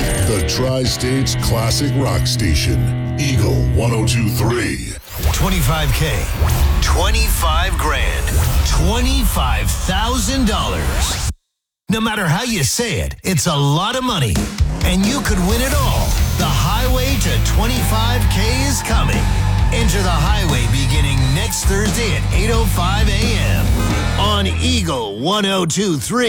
The Tri-States Classic Rock Station. Eagle 102.3. 25K, 25 grand, $25,000. No matter how you say it, it's a lot of money. And you could win it all. The highway to 25K is coming. Enter the highway beginning next Thursday at 8:05 a.m. on Eagle 102.3.